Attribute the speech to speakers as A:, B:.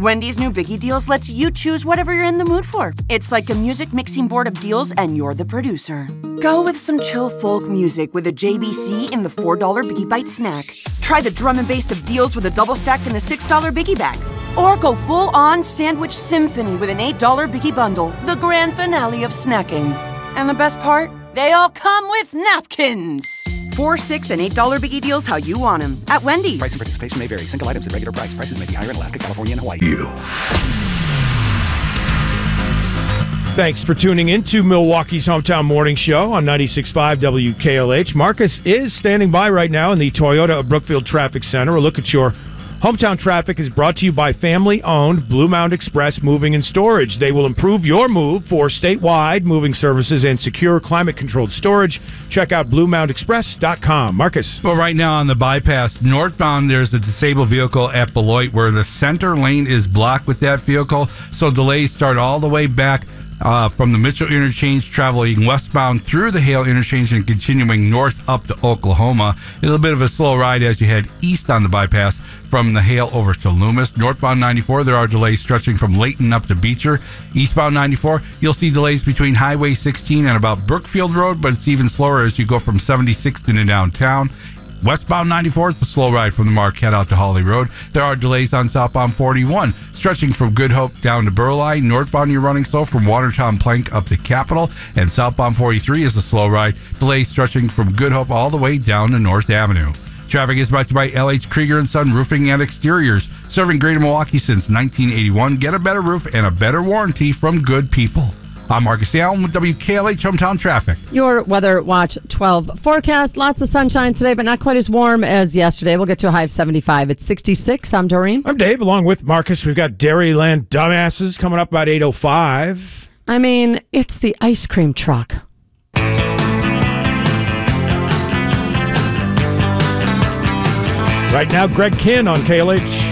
A: Wendy's new Biggie Deals lets you choose whatever you're in the mood for. It's like a music mixing board of deals, and you're the producer. Go with some chill folk music with a JBC in the $4 Biggie Bite snack. Try the drum and bass of deals with a double stack in the $6 Biggie Bag. Or go full-on sandwich symphony with an $8 Biggie Bundle, the grand finale of snacking. And the best part? They all come with napkins. $4, $6, and $8 Biggie Deals how you want them at Wendy's.
B: Price and participation may vary. Single items at regular price. Prices may be higher in Alaska, California, and Hawaii.
C: Thanks for tuning in to Milwaukee's Hometown Morning Show on 96.5 WKLH. Marcus is standing by right now in the Toyota of Brookfield Traffic Center. A look at your hometown traffic is brought to you by family-owned Blue Mound Express Moving and Storage. They will improve your move for statewide moving services and secure climate-controlled storage. Check out BlueMoundExpress.com. Marcus.
D: Well, right now on the bypass, northbound, there's a disabled vehicle at Beloit where the center lane is blocked with that vehicle, so delays start all the way back from the Mitchell Interchange, traveling westbound through the Hale Interchange and continuing north up to Oklahoma. A little bit of a slow ride as you head east on the bypass from the Hale over to Loomis. Northbound 94, there are delays stretching from Layton up to Beecher. Eastbound 94, you'll see delays between Highway 16 and about Brookfield Road, but it's even slower as you go from 76th into downtown. Westbound 94, it's a slow ride from the Marquette out to Holly Road. There are delays on southbound 41, stretching from Good Hope down to Burleigh. Northbound, you're running slow from Watertown Plank up to Capitol. And southbound 43 is a slow ride. Delays stretching from Good Hope all the way down to North Avenue. Traffic is brought to you by LH Krieger & Son Roofing and Exteriors. Serving Greater Milwaukee since 1981. Get a better roof and a better warranty from good people. I'm Marcus Allen with WKLH Hometown Traffic.
E: Your Weather Watch 12 forecast. Lots of sunshine today, but not quite as warm as yesterday. We'll get to a high of 75. It's 66. I'm Doreen.
C: I'm Dave, along with Marcus. We've got Dairyland Dumbasses coming up about 8:05.
E: I mean, it's the ice cream truck.
C: Right now, Greg Kinn on KLH.